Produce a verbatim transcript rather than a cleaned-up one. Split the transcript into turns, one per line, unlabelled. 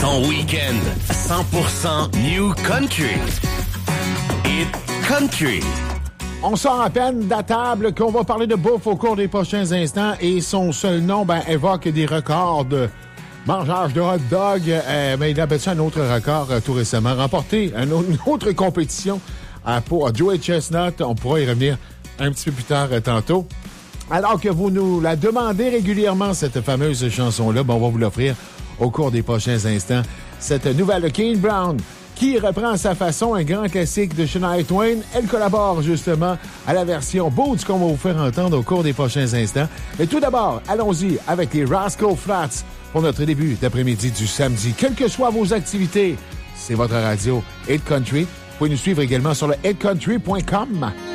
Ton week-end cent pour cent New Country. Hit Country.
On sort à peine de la table qu'on va parler de bouffe au cours des prochains instants et son seul nom ben, évoque des records de mangeage de hot dog. Euh, ben, il a battu un autre record euh, tout récemment, remporté une autre, une autre compétition euh, pour Joey Chestnut. On pourra y revenir un petit peu plus tard euh, tantôt. Alors que vous nous la demandez régulièrement, cette fameuse chanson-là, ben, on va vous l'offrir au cours des prochains instants. Cette nouvelle de Kane Brown, qui reprend à sa façon un grand classique de Shania Twain. Elle collabore justement à la version Boots qu'on va vous faire entendre au cours des prochains instants. Mais tout d'abord, allons-y avec les Rascal Flatts pour notre début d'après-midi du samedi. Quelles que soient vos activités, c'est votre radio Hit Country. Vous pouvez nous suivre également sur le hit country point com.